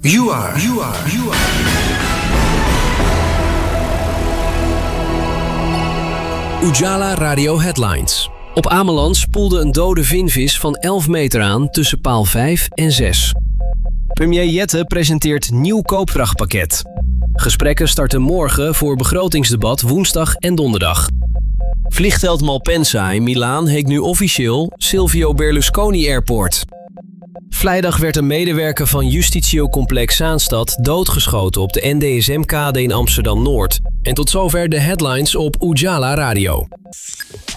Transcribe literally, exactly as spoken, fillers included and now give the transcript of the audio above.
You are, you are, you are. Ujala Radio Headlines. Op Ameland spoelde een dode vinvis van elf meter aan tussen paal vijf en zes. Premier Jette presenteert nieuw koopkrachtpakket. Gesprekken starten morgen voor begrotingsdebat woensdag en donderdag. Vliegveld Malpensa in Milaan heet nu officieel Silvio Berlusconi Airport. Vrijdag werd een medewerker van Justitio Complex Zaanstad doodgeschoten op de N D S M-kade in Amsterdam-Noord. En tot zover de headlines op Ujala Radio.